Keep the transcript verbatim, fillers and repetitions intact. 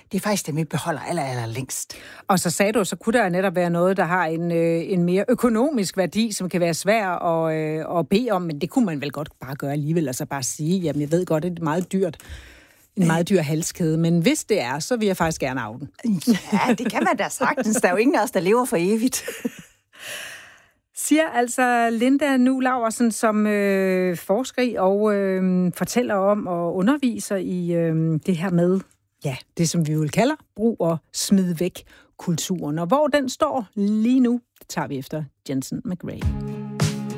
det er faktisk det, vi beholder aller, aller længst. Og så sagde du, så kunne der netop være noget, der har en, øh, en mere økonomisk værdi, som kan være svær at, øh, at bede om, men det kunne man vel godt bare gøre alligevel, altså bare sige, jamen jeg ved godt, det er meget dyrt. En meget dyr halskæde, men hvis det er, så vil jeg faktisk gerne af den. Ja, det kan man da sagtens. Der er jo ingen af os, der lever for evigt. Siger altså Linda Nu Laursen, som øh, forsker i og øh, fortæller om og underviser i øh, det her med, ja, det som vi vil kalder brug og smid væk kulturen. Og hvor den står lige nu, det tager vi efter Jensen McRae.